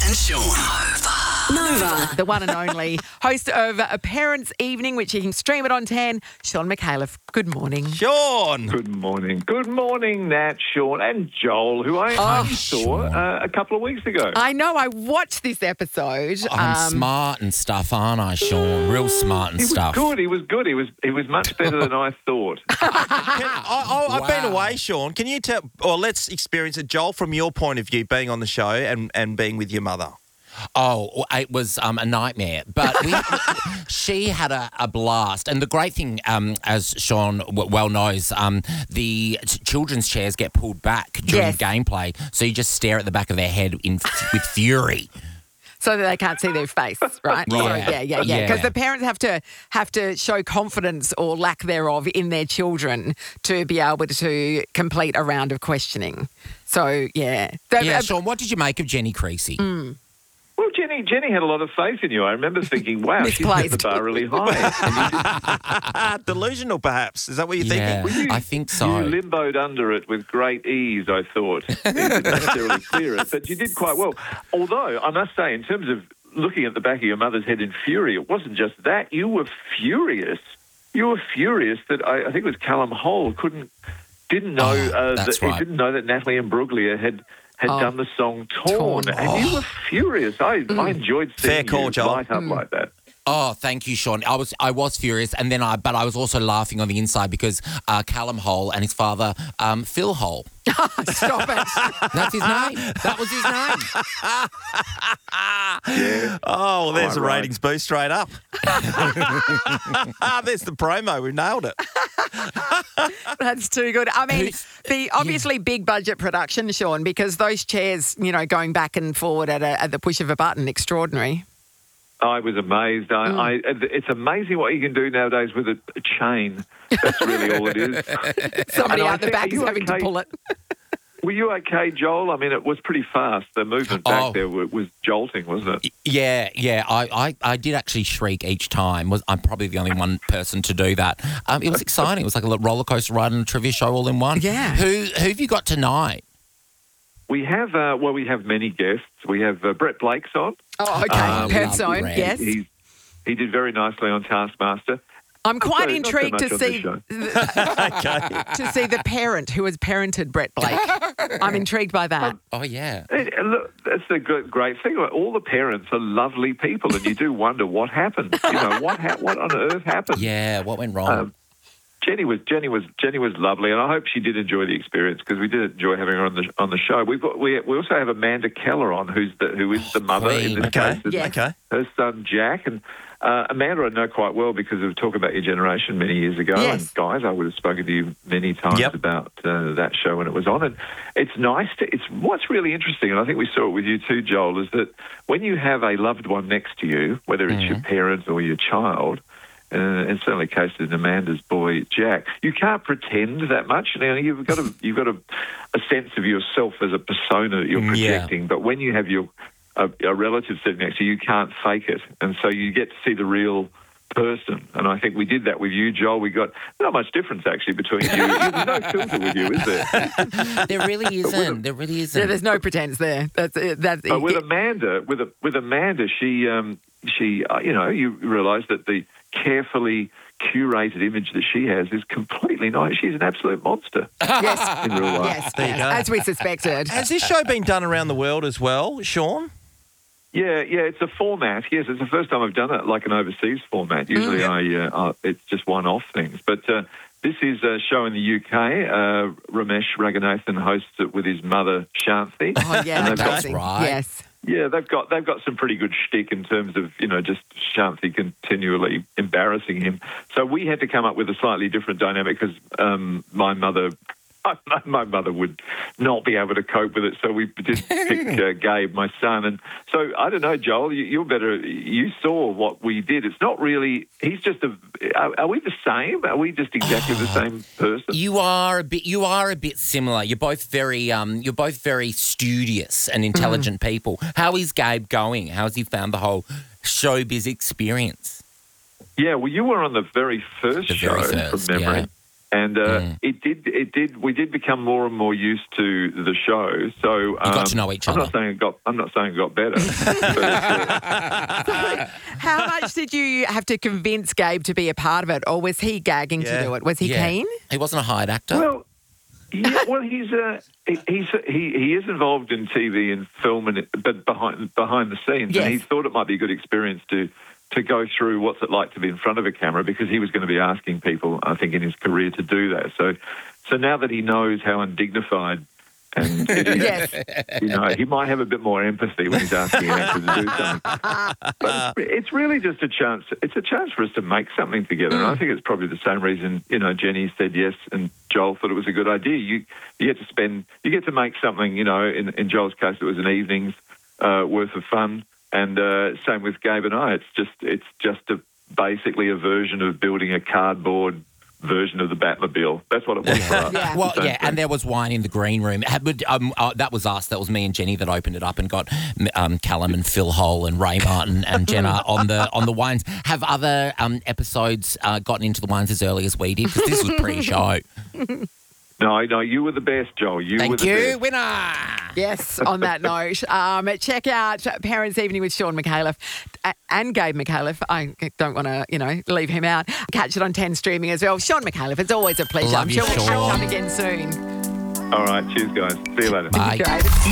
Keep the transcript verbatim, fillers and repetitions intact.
and Sean. Nova. The one and only host of A Parents' Evening, which you can stream it on ten, Sean McAuliffe. Good morning. Sean. Good morning. Good morning, Nat, Sean and Joel, who I Oh, only saw uh, a couple of weeks ago. I know, I watched this episode. I'm Um, smart and stuff, aren't I, Sean? Real smart and He was stuff. good. He was good. He was he was much better than I thought. Can, I, I, I've been Wow. away, Sean. Can you tell, or let's experience it, Joel, from your point of view, being on the show and, and being with your mother? Oh, it was um, a nightmare. But we, she had a, a blast. And the great thing, um, as Sean w- well knows, um, the ch- children's chairs get pulled back during Yes. gameplay. So you just stare at the back of their head in, with fury. so that they can't see their face, right? Yeah. So, yeah, yeah, yeah. Yeah. Because the parents have to have to show confidence or lack thereof in their children to be able to complete a round of questioning. So, yeah. The- Yeah, uh, Sean, what did you make of Jenny Creasy? Well, Jenny, Jenny had a lot of faith in you. I remember thinking, wow, she's set Misplaced. the bar really high. Delusional, perhaps. Is that what you're Yeah, thinking? you- I think so. You limboed under it with great ease, I thought. You didn't necessarily clear it, but you did quite well. Although, I must say, in terms of looking at the back of your mother's head in fury, it wasn't just that. You were furious. You were furious that, I, I think it was Callum Hole, couldn't, didn't know, Oh, uh, that's that, right. he didn't know that Natalie Imbruglia had had Oh. done the song Torn. Torn. And you were furious. I, I enjoyed seeing Fair call, you Joel. light up like that. Oh, thank you, Sean. I was I was furious, and then I but I was also laughing on the inside because uh, Callum Hole and his father, um, Phil Hole. Stop it. That's his name. That was his name. Oh, well, there's Quite a right. ratings boost straight up. There's the promo. We've nailed it. That's too good. I mean, Who's- the obviously big budget production, Sean, because those chairs, you know, going back and forward at, a, at the push of a button, extraordinary. I was amazed. I, Mm. I, it's amazing what you can do nowadays with a, a chain. That's really all it is. Somebody And I out the think- back are is you having to okay? pull it. Were you okay, Joel? I mean, it was pretty fast. The movement back Oh. there wa- was jolting, wasn't it? Yeah, yeah. I, I, I did actually shriek each time. Was I'm probably the only one person to do that. Um, it was exciting. It was like a little roller coaster ride and a trivia show all in one. Yeah. Who who have you got tonight? We have, uh, well, we have many guests. We have uh, Brett Blake's on. Oh, okay. Um, Perth love Zone, Brad. yes. He's, he did very nicely on Taskmaster. I'm quite so- not so intrigued much to on this see show. to see the parent who has parented Brett Blake. I'm intrigued by that. Oh yeah. And, and look, that's the good, great thing. All the parents are lovely people, and you do wonder what happened. You know, what ha- what on earth happened? Yeah. What went wrong? Um, Jenny was Jenny was Jenny was lovely, and I hope she did enjoy the experience because we did enjoy having her on the on the show. We've got we we also have Amanda Keller on, who's the who is the mother in this Okay. case. It's Yes. Okay. Her son Jack, and uh, Amanda I know quite well because of Talk About Your Generation many years ago. Yes. And guys, I would have spoken to you many times Yep. about uh, that show when it was on, and it's nice to. It's what's really interesting, and I think we saw it with you too, Joel, is that when you have a loved one next to you, whether it's your parents or your child. Uh, and certainly the case in Amanda's boy Jack, you can't pretend that much. Now you've got a you've got a, a sense of yourself as a persona that you're Yeah. projecting. But when you have your a, a relative sitting next to you, you can't fake it, and so you get to see the real person. And I think we did that with you, Joel. We got not much difference actually between you. There's no filter with you, is there? there really isn't. There really isn't. Yeah, there's no pretense there. That's that's. But with Amanda, with a, with Amanda, she um, she uh, you know you realise that the carefully curated image that she has is completely nice. She's an absolute monster yes, in real life. yes, There you yes, go. as we suspected. Has this show been done around the world as well, Sean? Yeah, yeah, it's a format. Yes, it's the first time I've done it like an overseas format. Usually, I uh, uh, it's just one-off things, but uh, this is a show in the U K. Uh, Ramesh Raghunathan hosts it with his mother Shanthi. Oh yeah, And they've got- amazing. right. Yes. Yeah, they've got they've got some pretty good shtick in terms of you know just Shanthi continually embarrassing him. So we had to come up with a slightly different dynamic because um, my mother. My mother would not be able to cope with it, so we did pick uh, Gabe, my son. And so, I don't know, Joel, you, you're better. You saw what we did. It's not really, he's just a, are, are we the same? Are we just exactly the same person? You are a bit. You are a bit similar. You're both very. Um. You're both very studious and intelligent people. How is Gabe going? How has he found the whole showbiz experience? Yeah, well, you were on the very first The show very first, from memory. yeah. And uh, Mm. it did, it did. We did become more and more used to the show. So um, got to know each I'm other. not saying it got. I'm not saying it got better. but, uh, How much did you have to convince Gabe to be a part of it, or was he gagging Yeah. to do it? Was he Yeah. keen? He wasn't a hired actor. well, yeah. Well, he's uh, he, he's he he is involved in T V and film, and it- but behind behind the scenes. Yes. And he thought it might be a good experience to. to go through what's it like to be in front of a camera, because he was going to be asking people, I think, in his career to do that. So, so now that he knows how undignified and it is, Yes. you know, he might have a bit more empathy when he's asking an actor to do something. But it's really just a chance. It's a chance for us to make something together, and I think it's probably the same reason, you know, Jenny said yes and Joel thought it was a good idea. You you get to spend, you get to make something. You know, in in Joel's case, it was an evening's uh, worth of fun. And uh, same with Gabe and I. It's just it's just a, basically a version of building a cardboard version of the Batmobile. That's what it was for us. Yeah. Well, Same yeah, thing. and there was wine in the green room. Had- would, Um, uh, that was us. That was me and Jenny that opened it up and got um, Callum and Phil Hole and Ray Martin and Jenna on the on the wines. Have other um, episodes uh, gotten into the wines as early as we did? Because this was pre-show. No, no, you were the best, Joel. You were Thank the you, best. winner. Yes, on that note, um, check out Parents' Evening with Sean McAuliffe uh, and Gabe McAuliffe. I don't want to, you know, leave him out. Catch it on ten streaming as well. Sean McAuliffe, it's always a pleasure. Love I'm you, sure we'll catch Sean. up again soon. All right, cheers, guys. See you later. Bye. Great.